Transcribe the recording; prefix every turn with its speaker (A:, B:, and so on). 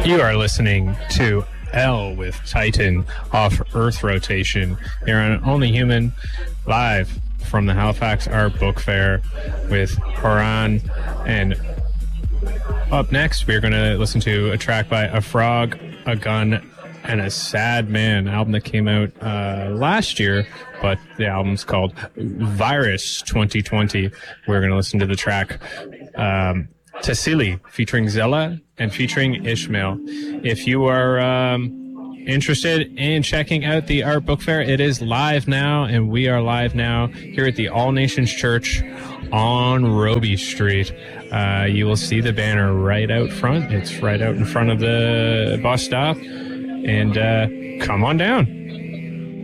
A: You are listening to L with Titan off Earth Rotation here on Only Human, live from the Halifax Art Book Fair with Horan. And up next, we're going to listen to a track by A Frog, A Gun, and A Sad Man, album that came out last year, but the album's called Virus 2020. We're going to listen to the track Tassili, featuring Zella and featuring Ishmael. If you are interested in checking out the Art Book Fair, it is live now, and we are live now here at the All Nations Church on Robie Street. You will see the banner right out front. It's right out in front of the bus stop, and come on down.